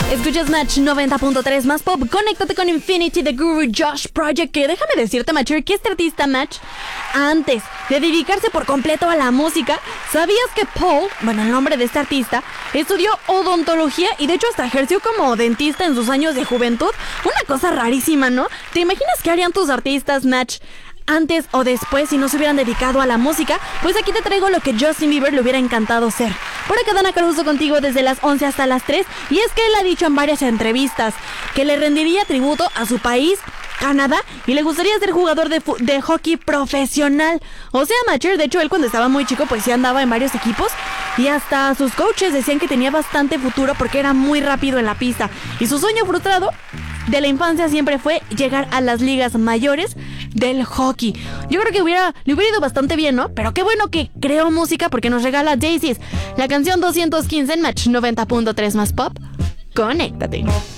Escuchas Match 90.3 más pop. Conéctate con Infinity The Guru Josh Project. Que déjame decirte, Matcher, que este artista Match, antes de dedicarse por completo a la música, ¿sabías que Paul, bueno, el nombre de este artista, estudió odontología y de hecho hasta ejerció como dentista en sus años de juventud? Una cosa rarísima, ¿no? ¿Te imaginas qué harían tus artistas Match antes o después si no se hubieran dedicado a la música? Pues aquí te traigo lo que Justin Bieber le hubiera encantado ser. Por acá Dana Caruso contigo desde las 11 hasta las 3. Y es que él ha dicho en varias entrevistas que le rendiría tributo a su país, Canadá, y le gustaría ser jugador de hockey profesional. O sea, Matcher, de hecho él cuando estaba muy chico pues sí andaba en varios equipos y hasta sus coaches decían que tenía bastante futuro porque era muy rápido en la pista. Y su sueño frustrado de la infancia siempre fue llegar a las ligas mayores del hockey. Yo creo que le hubiera ido bastante bien, ¿no? Pero qué bueno que creó música porque nos regala Daisies, la canción 215 en Match 90.3 más pop. Conéctate.